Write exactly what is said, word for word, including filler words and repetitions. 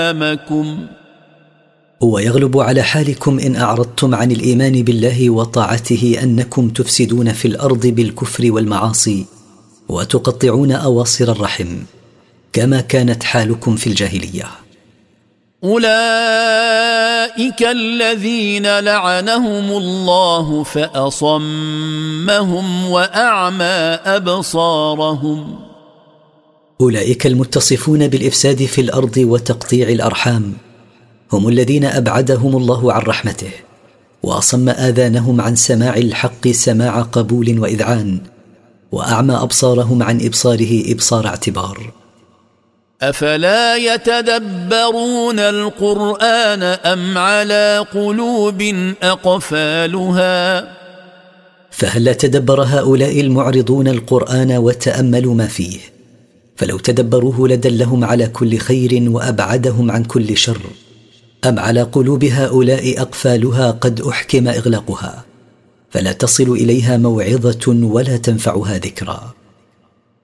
أمكم ويغلب على حالكم إن أعرضتم عن الإيمان بالله وطاعته أنكم تفسدون في الأرض بالكفر والمعاصي وتقطعون أواصر الرحم كما كانت حالكم في الجاهلية. أولئك الذين لعنهم الله فأصمهم وأعمى أبصارهم. أولئك المتصفون بالإفساد في الأرض وتقطيع الأرحام هم الذين أبعدهم الله عن رحمته وأصم آذانهم عن سماع الحق سماع قبول وإذعان وأعمى أبصارهم عن إبصاره إبصار اعتبار. أفلا يتدبرون القرآن أم على قلوب أقفالها. فهل لا تدبر هؤلاء المعرضون القرآن وتأملوا ما فيه؟ فلو تدبروه لدلهم على كل خير وأبعدهم عن كل شر. أم على قلوب هؤلاء أقفالها قد أحكم إغلاقها فلا تصل إليها موعظة ولا تنفعها ذكرى.